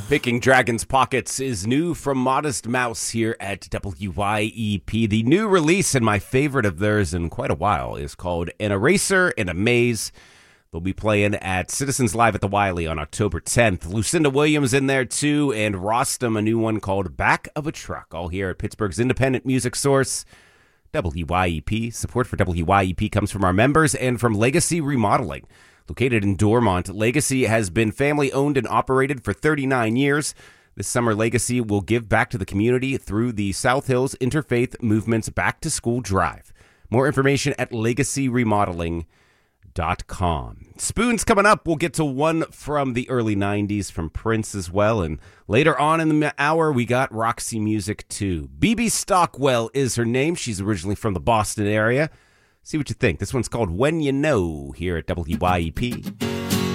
Picking Dragon's Pockets is new from Modest Mouse here at WYEP. The new release, and my favorite of theirs in quite a while, is called An Eraser in a Maze. They'll be playing at Citizens Live at the Wiley on October 10th. Lucinda Williams in there too, and Rostam, a new one called Back of a Truck, all here at Pittsburgh's independent music source, WYEP. Support for WYEP comes from our members and from Legacy Remodeling. Located in Dormont, Legacy has been family-owned and operated for 39 years. This summer, Legacy will give back to the community through the South Hills Interfaith Movement's Back to School Drive. More information at legacyremodeling.com. Spoons coming up. We'll get to one from the early 90s from Prince as well. And later on in the hour, we got Roxy Music too. BB Stockwell is her name. She's originally from the Boston area. See what you think. This one's called When You Know here at WYEP.